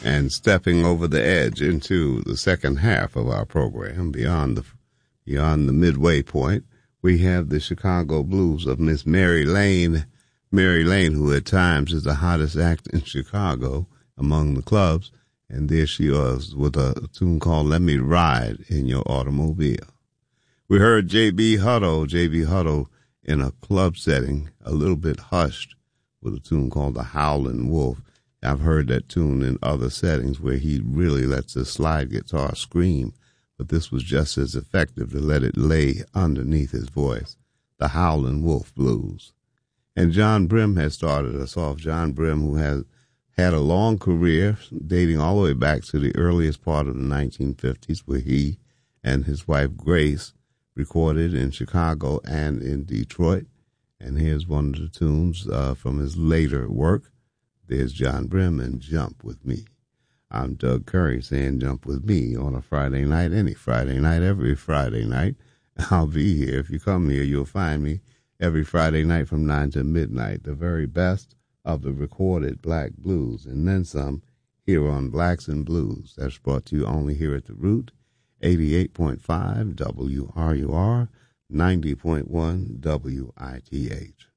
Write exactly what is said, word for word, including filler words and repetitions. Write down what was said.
and stepping over the edge into the second half of our program, beyond the beyond the midway point, we have the Chicago Blues of Miss Mary Lane. Mary Lane, who at times is the hottest act in Chicago among the clubs, and there she was with a tune called Let Me Ride in Your Automobile. We heard J B. Hutto, J B. Hutto in a club setting, a little bit hushed, with a tune called The Howlin' Wolf. I've heard that tune in other settings where he really lets the slide guitar scream, but this was just as effective to let it lay underneath his voice. The Howlin' Wolf Blues. And John Brim has started us off. John Brim, who has had a long career dating all the way back to the earliest part of the nineteen fifties, where he and his wife Grace recorded in Chicago and in Detroit. And here's one of the tunes uh, from his later work. There's John Brim and Jump With Me. I'm Doug Curry saying Jump With Me on a Friday night, any Friday night, every Friday night. I'll be here. If you come here, you'll find me every Friday night from nine to midnight, the very best of the recorded black blues, and then some here on Blacks and Blues. That's brought to you only here at The Root, eighty-eight point five W R U R, ninety point one W I T H.